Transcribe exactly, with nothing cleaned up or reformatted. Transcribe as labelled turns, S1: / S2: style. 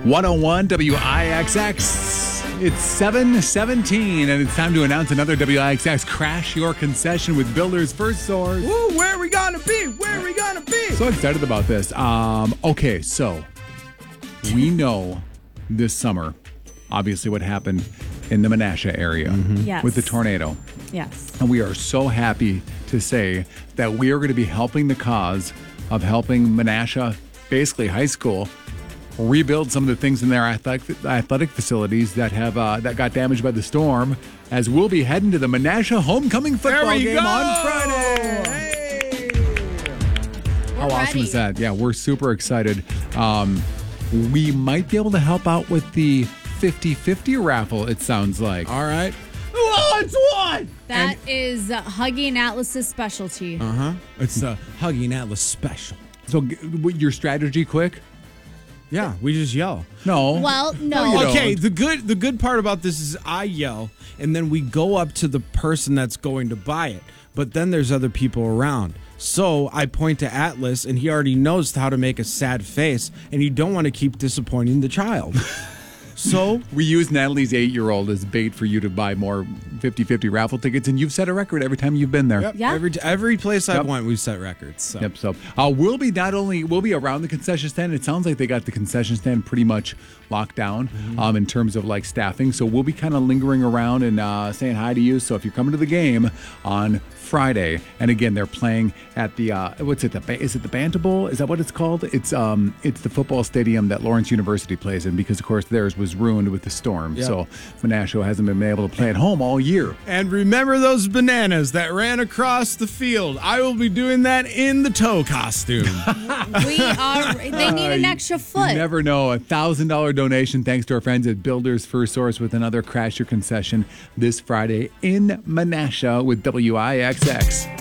S1: one oh one W I X X. It's seven seventeen, and it's time to announce another W I X X Crash Your Concession with Builder's First Source.
S2: Woo, where are we gonna be? Where are we gonna be?
S1: So excited about this. Um, okay, so we know this summer, obviously, what happened in the Menasha area
S3: Yes.
S1: with the tornado.
S3: Yes.
S1: And we are so happy to say that we are going to be helping the cause of helping Menasha, basically high school, rebuild some of the things in their athletic, athletic facilities that have uh, that got damaged by the storm, as we'll be heading to the Menasha homecoming football
S2: we
S1: game
S2: go!
S1: on Friday. Hey! How awesome
S3: ready.
S1: is that? Yeah, we're super excited. Um, we might be able to help out with the fifty-fifty raffle, it sounds like.
S2: All right. Who wants one?
S3: That is uh, Huggy and Atlas's specialty.
S2: Uh-huh. It's the Hugging Atlas special.
S1: So g- w- your strategy, quick?
S2: Yeah, we just yell.
S1: No.
S3: Well, no.
S1: you don't.
S2: Okay, the good the good part about this is I yell, and then we go up to the person that's going to buy it. But then there's other people around. So I point to Atlas, and he already knows how to make a sad face, and you don't want to keep disappointing the child. So
S1: We use Natalie's eight-year-old as bait for you to buy more fifty-fifty raffle tickets, and you've set a record every time you've been there.
S2: yep,
S3: Yeah.
S2: every every place I
S1: Yep.
S2: went, we've set records. So.
S1: Yep. So uh, we'll be not only we'll be around the concession stand. It sounds like they got the concession stand pretty much locked down
S2: Mm-hmm.
S1: um, in terms of like staffing. So we'll be kind of lingering around and uh, saying hi to you. So if you're coming to the game on Friday, and again they're playing at the uh, what's it? The ba- is it the Banta Bowl? Is that what it's called? It's um it's the football stadium that Lawrence University plays in, because of course theirs was ruined with the storm.
S2: Yep.
S1: So Menasha hasn't been able to play at home all year.
S2: And remember those bananas that ran across the field? I will be doing that in the toe costume.
S3: We are. They need an extra foot.
S1: You never know. A thousand dollar donation thanks to our friends at Builder's First Source with another Crash Your Concession this Friday in Menasha with W I X X.